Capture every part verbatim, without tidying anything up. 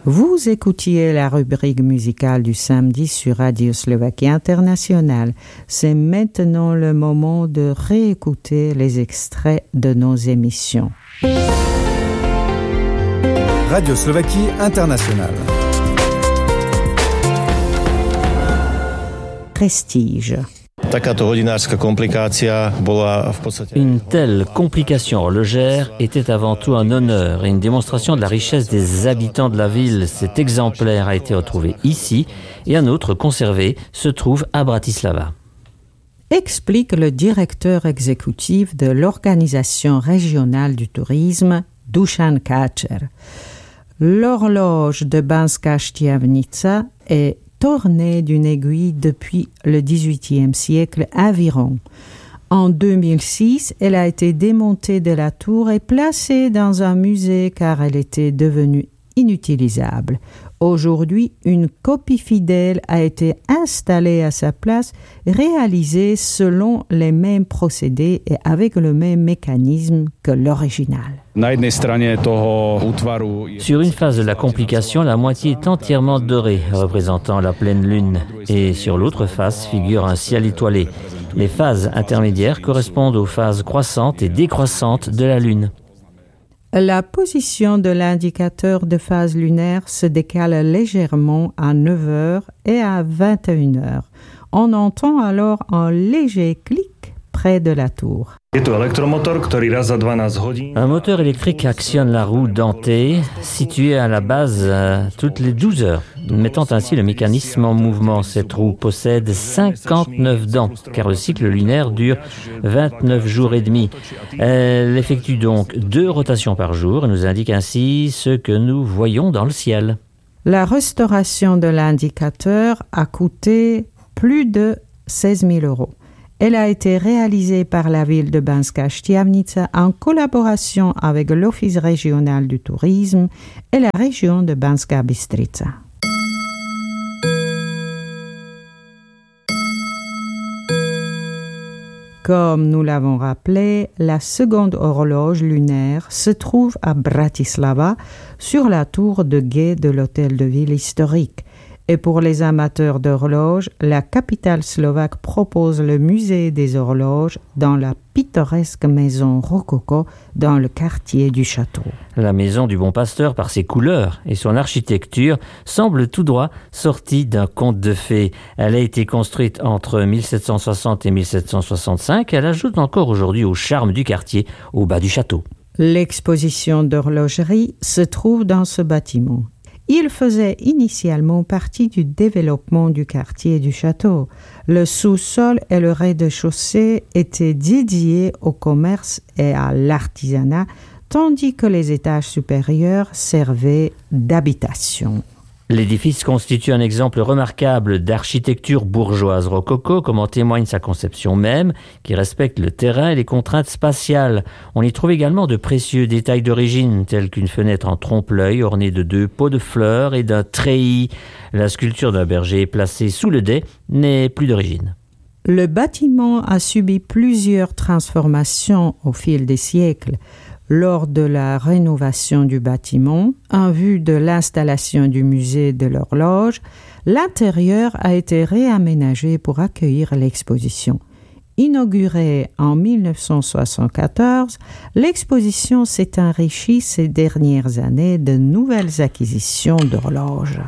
Vous écoutiez la rubrique musicale du samedi sur Radio Slovaquie Internationale. C'est maintenant le moment de réécouter les extraits de nos émissions. Radio Slovaquie Internationale. Prestige. Une telle complication horlogère était avant tout un honneur et une démonstration de la richesse des habitants de la ville. Cet exemplaire a été retrouvé ici et un autre conservé se trouve à Bratislava. Explique le directeur exécutif de l'Organisation régionale du tourisme, Dušan Káčer. L'horloge de Banská Štiavnica est ornée d'une aiguille depuis le dix-huitième siècle environ. En deux mille six, elle a été démontée de la tour et placée dans un musée car elle était devenue inutilisable. Aujourd'hui, une copie fidèle a été installée à sa place, réalisée selon les mêmes procédés et avec le même mécanisme que l'original. Sur une face de la complication, la moitié est entièrement dorée, représentant la pleine lune, et sur l'autre face figure un ciel étoilé. Les phases intermédiaires correspondent aux phases croissantes et décroissantes de la lune. La position de l'indicateur de phase lunaire se décale légèrement à neuf heures et à vingt et une heures. On entend alors un léger clic près de la tour. Un moteur électrique actionne la roue dentée, située à la base euh, toutes les douze heures, mettant ainsi le mécanisme en mouvement. Cette roue possède cinquante-neuf dents, car le cycle lunaire dure vingt-neuf jours et demi. Elle effectue donc deux rotations par jour et nous indique ainsi ce que nous voyons dans le ciel. La restauration de l'indicateur a coûté plus de seize mille euros. Elle a été réalisée par la ville de Banská Štiavnica en collaboration avec l'Office régional du tourisme et la région de Banská Bystrica. Comme nous l'avons rappelé, la seconde horloge lunaire se trouve à Bratislava, sur la tour de guet de l'hôtel de ville historique. Et pour les amateurs d'horloges, la capitale slovaque propose le musée des horloges dans la pittoresque maison rococo dans le quartier du château. La maison du Bon Pasteur, par ses couleurs et son architecture, semble tout droit sortie d'un conte de fées. Elle a été construite entre mille sept cent soixante et mille sept cent soixante-cinq. Elle ajoute encore aujourd'hui au charme du quartier, au bas du château. L'exposition d'horlogerie se trouve dans ce bâtiment. Il faisait initialement partie du développement du quartier du château. Le sous-sol et le rez-de-chaussée étaient dédiés au commerce et à l'artisanat, tandis que les étages supérieurs servaient d'habitation. L'édifice constitue un exemple remarquable d'architecture bourgeoise rococo, comme en témoigne sa conception même, qui respecte le terrain et les contraintes spatiales. On y trouve également de précieux détails d'origine, tels qu'une fenêtre en trompe-l'œil ornée de deux pots de fleurs et d'un treillis. La sculpture d'un berger placée sous le dais n'est plus d'origine. Le bâtiment a subi plusieurs transformations au fil des siècles. Lors de la rénovation du bâtiment, en vue de l'installation du musée de l'horloge, l'intérieur a été réaménagé pour accueillir l'exposition. Inaugurée en dix-neuf cent soixante-quatorze, l'exposition s'est enrichie ces dernières années de nouvelles acquisitions d'horloges.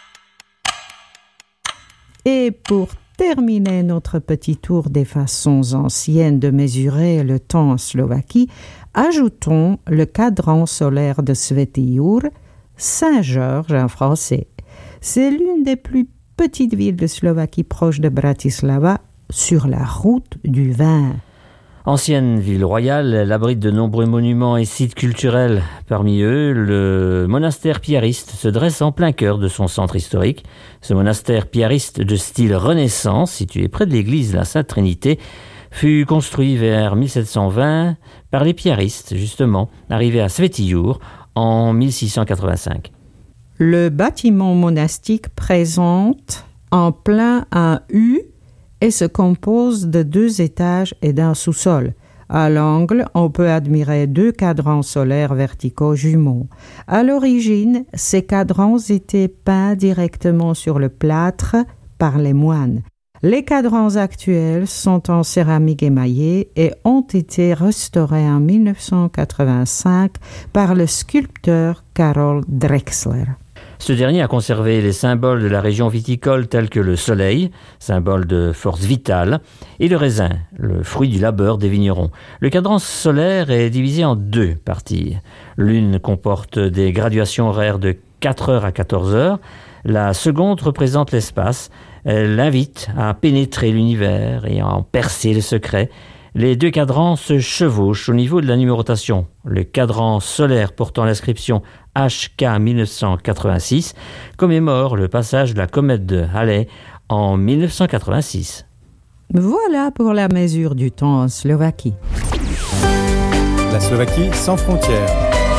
Et pour terminer notre petit tour des façons anciennes de mesurer le temps en Slovaquie, ajoutons le cadran solaire de Svätý Jur, Saint-Georges en français. C'est l'une des plus petites villes de Slovaquie proche de Bratislava, sur la route du vin. Ancienne ville royale, elle abrite de nombreux monuments et sites culturels. Parmi eux, le monastère piariste se dresse en plein cœur de son centre historique. Ce monastère piariste de style Renaissance, situé près de l'église de la Sainte Trinité, fut construit vers mille sept cent vingt par les piaristes, justement, arrivés à Svätý Jur en mille six cent quatre-vingt-cinq. Le bâtiment monastique présente en plein un U et se compose de deux étages et d'un sous-sol. À l'angle, on peut admirer deux cadrans solaires verticaux jumeaux. À l'origine, ces cadrans étaient peints directement sur le plâtre par les moines. Les cadrans actuels sont en céramique émaillée et ont été restaurés en dix-neuf cent quatre-vingt-cinq par le sculpteur Karol Drexler. Ce dernier a conservé les symboles de la région viticole tels que le soleil, symbole de force vitale, et le raisin, le fruit du labeur des vignerons. Le cadran solaire est divisé en deux parties. L'une comporte des graduations horaires de quatre heures à quatorze heures. La seconde représente l'espace. Elle invite à pénétrer l'univers et à en percer le secret. Les deux cadrans se chevauchent au niveau de la numérotation. Le cadran solaire portant l'inscription H K dix-neuf cent quatre-vingt-six commémore le passage de la comète de Halley en dix-neuf cent quatre-vingt-six. Voilà pour la mesure du temps en Slovaquie. La Slovaquie sans frontières.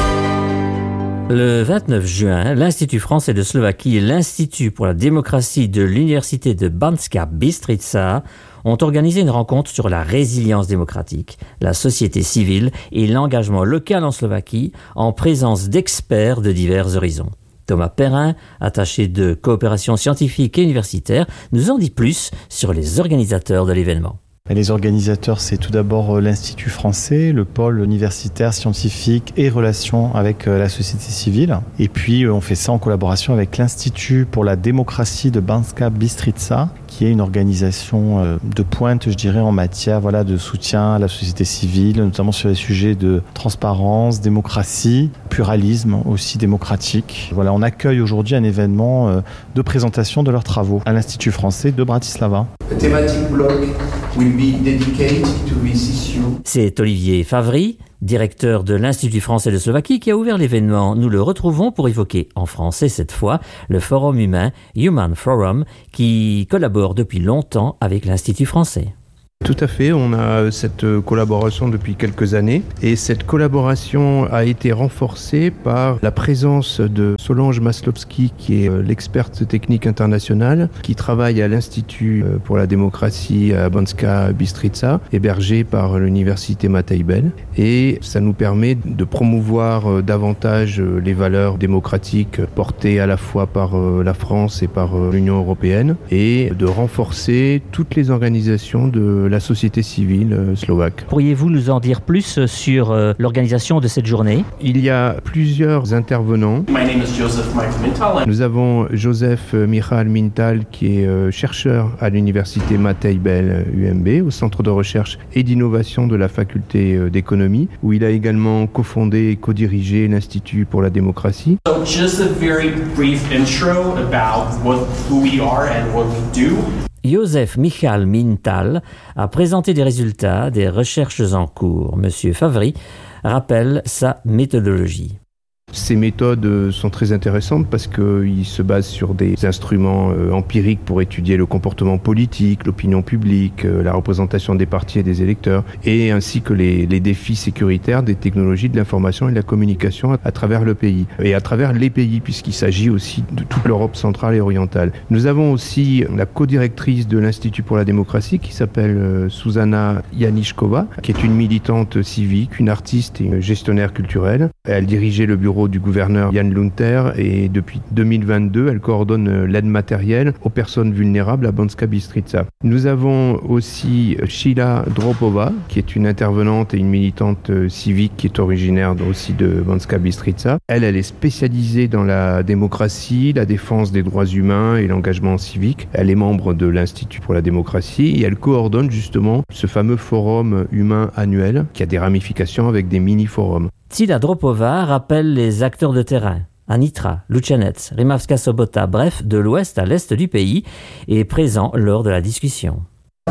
Le vingt-neuf juin, l'Institut français de Slovaquie et l'Institut pour la démocratie de l'Université de Banská Bystrica ont organisé une rencontre sur la résilience démocratique, la société civile et l'engagement local en Slovaquie en présence d'experts de divers horizons. Thomas Perrin, attaché de coopération scientifique et universitaire, nous en dit plus sur les organisateurs de l'événement. Les organisateurs, c'est tout d'abord l'Institut français, le pôle universitaire, scientifique et relations avec la société civile. Et puis, on fait ça en collaboration avec l'Institut pour la démocratie de Banská Bystrica, qui est une organisation de pointe, je dirais, en matière voilà, de soutien à la société civile, notamment sur les sujets de transparence, démocratie, pluralisme aussi démocratique. Voilà, on accueille aujourd'hui un événement de présentation de leurs travaux à l'Institut français de Bratislava. The thematic block will be dedicated to this issue. C'est Olivier Favry, directeur de l'Institut français de Slovaquie, qui a ouvert l'événement. Nous le retrouvons pour évoquer, en français cette fois, le forum humain Human Forum, qui collabore depuis longtemps avec l'Institut français. Tout à fait, on a cette collaboration depuis quelques années et cette collaboration a été renforcée par la présence de Solange Maslowski qui est l'experte technique internationale qui travaille à l'Institut pour la démocratie à Banská Bystrica, hébergé par l'université Matei Bell, et ça nous permet de promouvoir davantage les valeurs démocratiques portées à la fois par la France et par l'Union européenne et de renforcer toutes les organisations de la société civile euh, slovaque. Pourriez-vous nous en dire plus sur euh, l'organisation de cette journée ? Il y a plusieurs intervenants. My name is Joseph Michael Mintal. Nous avons Joseph Michal Mintal qui est euh, chercheur à l'université Matei Bell U M B au centre de recherche et d'innovation de la faculté euh, d'économie où il a également cofondé et co-dirigé l'Institut pour la démocratie. So just a very brief intro about what, who we are and what we do. Joseph Michal Mintal a présenté des résultats des recherches en cours. Monsieur Favry rappelle sa méthodologie. Ces méthodes sont très intéressantes parce qu'ils se basent sur des instruments empiriques pour étudier le comportement politique, l'opinion publique, la représentation des partis et des électeurs, et ainsi que les, les défis sécuritaires des technologies de l'information et de la communication à travers le pays, et à travers les pays, puisqu'il s'agit aussi de toute l'Europe centrale et orientale. Nous avons aussi la co-directrice de l'Institut pour la démocratie qui s'appelle Susanna Janishkova, qui est une militante civique, une artiste et une gestionnaire culturelle. Elle dirigeait le bureau du gouverneur Jan Lunter et depuis deux mille vingt-deux, elle coordonne l'aide matérielle aux personnes vulnérables à Banská Bystrica. Nous avons aussi Sheila Dropova, qui est une intervenante et une militante civique qui est originaire aussi de Banská Bystrica. Elle, elle est spécialisée dans la démocratie, la défense des droits humains et l'engagement civique. Elle est membre de l'Institut pour la démocratie et elle coordonne justement ce fameux forum humain annuel qui a des ramifications avec des mini-forums. Sheila Dropova rappelle les acteurs de terrain. Anitra, Lučanec, Rimavská Sobota, bref, de l'ouest à l'est du pays, est présent lors de la discussion.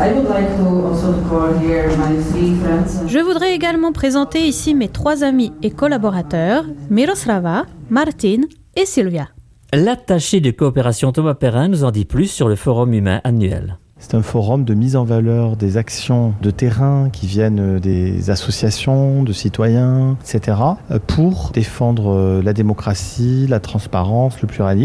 Je voudrais également présenter ici mes trois amis et collaborateurs, Miroslava, Martin et Silvia. L'attaché de coopération Thomas Perrin nous en dit plus sur le forum humain annuel. C'est un forum de mise en valeur des actions de terrain qui viennent des associations, de citoyens, et cetera, pour défendre la démocratie, la transparence, le pluralisme.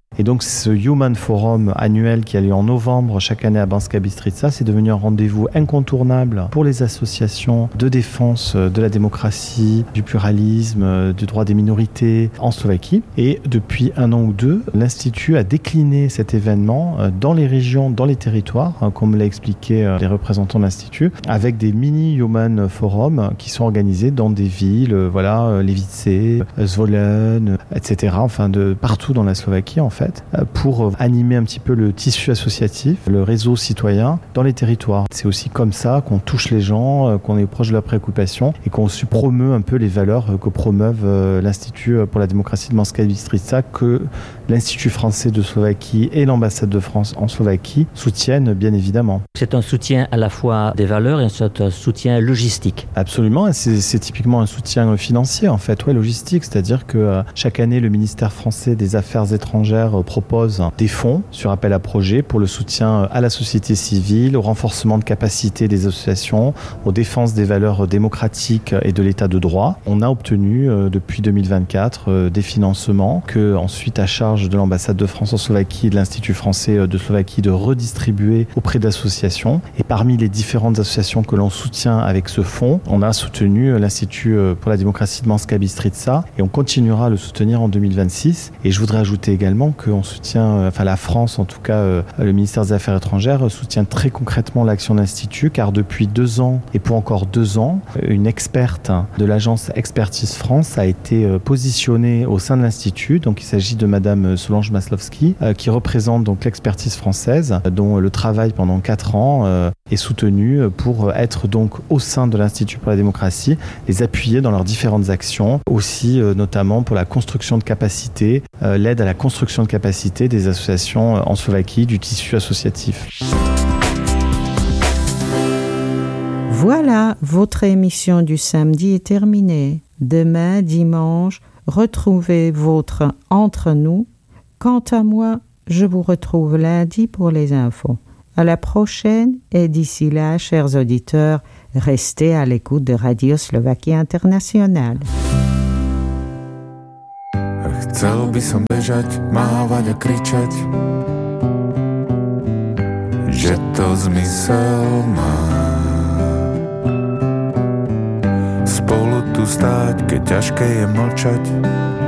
Et donc ce Human Forum annuel qui a lieu en novembre chaque année à Banská Bystrica, c'est devenu un rendez-vous incontournable pour les associations de défense de la démocratie, du pluralisme, du droit des minorités en Slovaquie. Et depuis un an ou deux, l'Institut a décliné cet événement dans les régions, dans les territoires, comme l'a expliqué les représentants de l'Institut, avec des mini-Human Forums qui sont organisés dans des villes, voilà, Levice, Zvolen, et cetera, enfin de partout dans la Slovaquie en fait, pour animer un petit peu le tissu associatif, le réseau citoyen dans les territoires. C'est aussi comme ça qu'on touche les gens, qu'on est proche de leurs préoccupations et qu'on promeut un peu les valeurs que promeuvent l'Institut pour la démocratie de Banská Bystrica, que l'Institut français de Slovaquie et l'ambassade de France en Slovaquie soutiennent bien évidemment. C'est un soutien à la fois des valeurs et c'est un soutien logistique. Absolument, c'est, c'est typiquement un soutien financier en fait, ouais, logistique, c'est-à-dire que euh, chaque année le ministère français des Affaires étrangères euh, propose des fonds sur appel à projet pour le soutien à la société civile, au renforcement de capacité des associations, aux défenses des valeurs démocratiques et de l'état de droit. On a obtenu euh, depuis deux mille vingt-quatre euh, des financements que ensuite à charge de l'ambassade de France en Slovaquie et de l'Institut français de Slovaquie de redistribuer auprès d'associations. Et parmi les différentes associations que l'on soutient avec ce fonds, on a soutenu l'Institut pour la démocratie de Banská Bystrica et on continuera à le soutenir en deux mille vingt-six. Et je voudrais ajouter également qu'on soutient, enfin la France en tout cas, le ministère des Affaires étrangères soutient très concrètement l'action de l'Institut, car depuis deux ans et pour encore deux ans, une experte de l'agence Expertise France a été positionnée au sein de l'Institut. Donc il s'agit de Madame Solange Maslowski, qui représente donc l'expertise française, dont le travail pendant quatre ans euh, est soutenu pour être donc au sein de l'Institut pour la démocratie, les appuyer dans leurs différentes actions, aussi euh, notamment pour la construction de capacités, euh, l'aide à la construction de capacités des associations en Slovaquie, du tissu associatif. Voilà, votre émission du samedi est terminée. Demain, dimanche, retrouvez votre Entre nous. Quant à moi, je vous retrouve lundi pour les infos. À la prochaine et d'ici là, chers auditeurs, restez à l'écoute de Radio Slovakia Internationale. Chcel by som bežať, mávať a kričať, že to zmysel má. Spolu tu stáť, keď ťažké je mlčať,